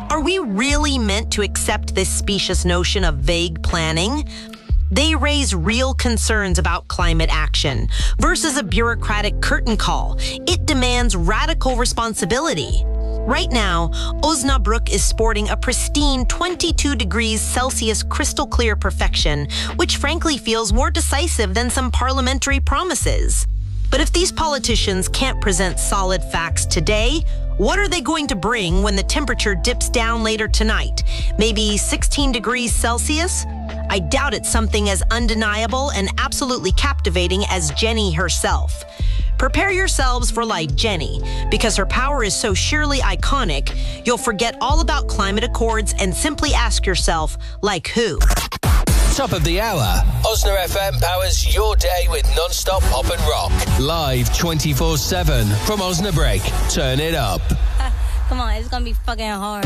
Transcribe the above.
Are we really meant to accept this specious notion of vague planning? They raise real concerns about climate action versus a bureaucratic curtain call. It demands radical responsibility. Right now, Osnabrück is sporting a pristine 22 degrees Celsius crystal clear perfection, which frankly feels more decisive than some parliamentary promises. But if these politicians can't present solid facts today, what are they going to bring when the temperature dips down later tonight? Maybe 16 degrees Celsius? I doubt it's something as undeniable and absolutely captivating as Jenny herself. Prepare yourselves for like Jenny, because her power is so sheerly iconic, you'll forget all about climate accords and simply ask yourself, like who? Top of the hour. Osna FM powers your day with non-stop pop and rock. Live 24/7 from Osnabrück. Turn it up. Come on, it's gonna be fucking hard.